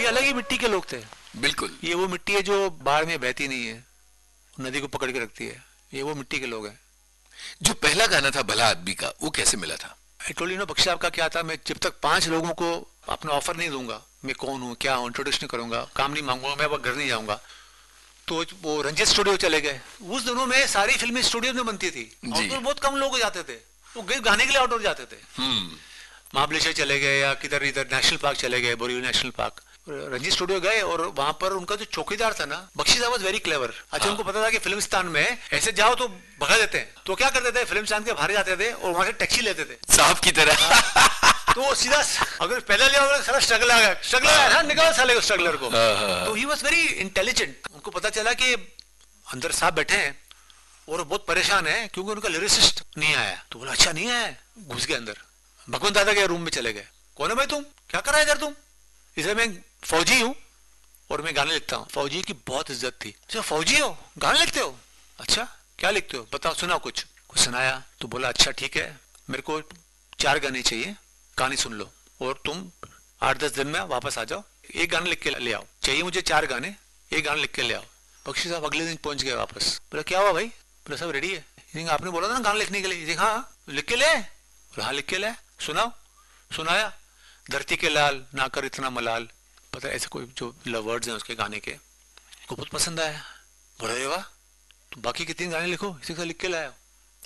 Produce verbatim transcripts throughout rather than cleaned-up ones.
ये अलग ही मिट्टी के लोग थे। बिल्कुल। ये वो मिट्टी है जो बाढ़ में बहती नहीं है, नदी को पकड़ के रखती है। ये वो मिट्टी के लोग हैं। जो पहला गाना था भला आदमी का, वो कैसे मिला था? I told you know Bakshi आपका क्या था, मैं जब तक पांच लोगों को अपना ऑफर नहीं दूंगा, मैं कौन हूँ क्या हूँ, इंट्रोडक्शन करूंगा, काम नहीं मांगूंगा, मैं अब घर नहीं जाऊंगा। तो वो रंजित स्टूडियो चले गए। उस दिनों में सारी फिल्में स्टूडियो में बनती थी, आउटडोर बहुत कम लोग जाते थे, वो गाने के लिए आउटडोर जाते थे। महाबलेश्वर चले गए या किधर इधर नेशनल पार्क चले गए, Borivali national park, Ranjit studio गए और वहां पर उनका जो चौकीदार था ना, बख्शी साहब वाज वेरी क्लेवर। अच्छा, उनको पता था कि फिल्मिस्तान में ऐसे जाओ तो भगा देते हैं, तो क्या करते थे, फिल्मिस्तान के बाहर जाते थे और वहां से टैक्सी लेते थे साहब की तरह। तो सीधा अगर पहले लिया सारा स्ट्रगल आ गया, स्ट्रगल आया निकाल साले स्ट्रगलर को। तो ही वाज वेरी इंटेलिजेंट। उनको पता चला कि अंदर साहब बैठे हैं और बहुत परेशान है क्योंकि उनका लिरिसिस्ट नहीं आया। तो बोला अच्छा नहीं आया, घुस गए अंदर, भगवंत दादा के रूम में चले गए। कौन है भाई तुम, क्या कर रहा है इधर तुम? इसे मैं फौजी हूँ और मैं गाने लिखता हूँ। फौजी की बहुत इज्जत थी। अच्छा फौजी हो, गाने लिखते हो? अच्छा क्या लिखते हो, बताओ, सुनाओ कुछ। कुछ सुनाया तो बोला अच्छा ठीक है, मेरे को चार गाने चाहिए, कहानी सुन लो और तुम आठ दस दिन में वापस आ जाओ, एक गाना लिख के ले आओ। चाहिए मुझे चार गाने, एक गाना लिख के ले आओ। बख्शी साहब अगले दिन पहुंच गए वापस। बोला क्या हुआ भाई? बोला सब रेडी है। आपने बोला था ना गाना लिखने के लिए। हाँ लिख के ले। हाँ लिख के ले, सुनाओ। सुनाया, धरती के लाल ना कर इतना मलाल, पता है ऐसे कोई जो वर्ड्स हैं उसके गाने के, को बहुत पसंद आया। बोला वाह, तो बाकी के तीन गाने लिखो, इसी का लिख के लाया।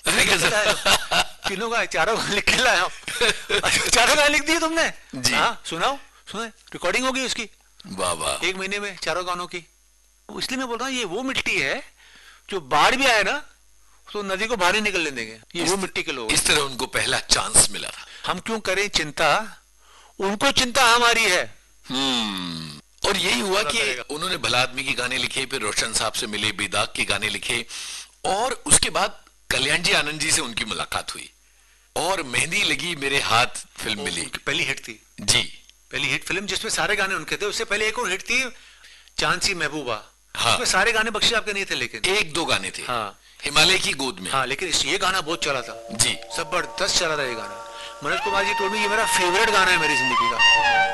तीनों गाने, चारों गाने लिख के लाया। चारों गाने लिख दिए तुमने? हाँ सुनाओ, सुना, रिकॉर्डिंग होगी उसकी। वाह वाह, एक महीने में चारों गानों की। इसलिए मैं बोल रहा हूँ ये वो मिट्टी है जो बाढ़ भी आए ना तो नदी को बाहर ही निकलने देंगे। ये वो मिट्टी के लोग। इस तरह उनको पहला चांस मिला था। हम क्यों करें चिंता, उनको चिंता हमारी है। हम्म और यही हुआ कि उन्होंने भला आदमी के गाने लिखे, फिर रोशन साहब से मिले, बेदाग के गाने लिखे और उसके बाद कल्याण जी आनंद जी से उनकी मुलाकात हुई और मेहंदी लगी मेरे हाथ फिल्म मिली। पहली हिट थी जी, पहली हिट फिल्म जिसमें सारे गाने उनके थे। उससे पहले एक और हिट थी चांद सी महबूबा। हाँ, उसमें सारे गाने बख्शी आपके नहीं थे, लेकिन एक दो गाने थे। हाँ, हिमालय की गोद में। हाँ, लेकिन ये गाना बहुत चला था जी, जबरदस्त चला था ये गाना। मनोज कुमार जी टोल्ड मी ये मेरा फेवरेट गाना है मेरी जिंदगी का।